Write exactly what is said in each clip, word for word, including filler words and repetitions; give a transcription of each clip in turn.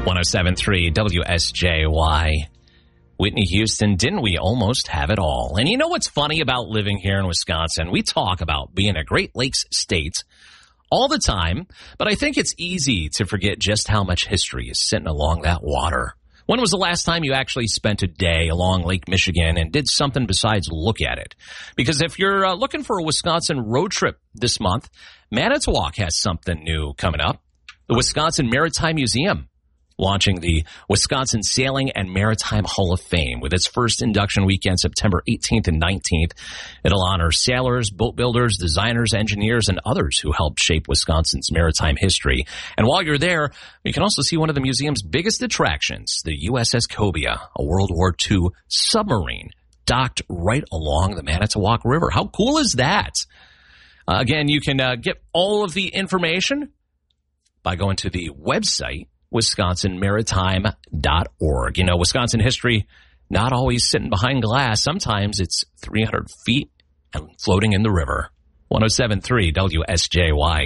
one oh seven point three W S J Y. Whitney Houston, didn't we almost have it all? And you know what's funny about living here in Wisconsin? We talk about being a Great Lakes state all the time, but I think it's easy to forget just how much history is sitting along that water. When was the last time you actually spent a day along Lake Michigan and did something besides look at it? Because if you're uh, looking for a Wisconsin road trip this month, Manitowoc has something new coming up. The Wisconsin Maritime Museum launching the Wisconsin Sailing and Maritime Hall of Fame with its first induction weekend, September eighteenth and nineteenth. It'll honor sailors, boat builders, designers, engineers, and others who helped shape Wisconsin's maritime history. And while you're there, you can also see one of the museum's biggest attractions, the U S S Cobia, a World War Two submarine docked right along the Manitowoc River. How cool is that? Uh, again, you can uh, get all of the information by going to the website, wisconsin maritime dot org. You know, Wisconsin history, not always sitting behind glass. Sometimes it's three hundred feet and floating in the river. one oh seven point three W S J Y.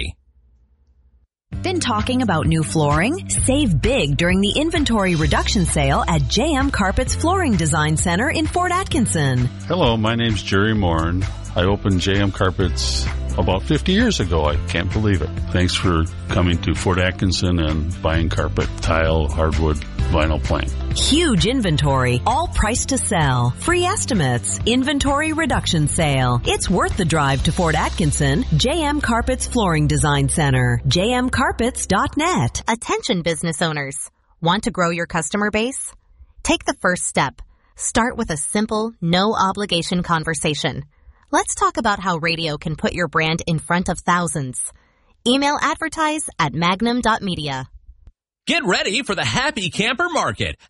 Been talking about new flooring? Save big during the inventory reduction sale at J M Carpets Flooring Design Center in Fort Atkinson. Hello, my name's Jerry Morin. I opened J M Carpets about fifty years ago. I can't believe it. Thanks for coming to Fort Atkinson and buying carpet, tile, hardwood, vinyl plank. Huge inventory, all priced to sell. Free estimates, inventory reduction sale. It's worth the drive to Fort Atkinson. J M Carpets Flooring Design Center. j m carpets dot net. Attention business owners. Want to grow your customer base? Take the first step. Start with a simple, no-obligation conversation. Let's talk about how radio can put your brand in front of thousands. Email advertise at magnum dot media. Get ready for the Happy Camper Market.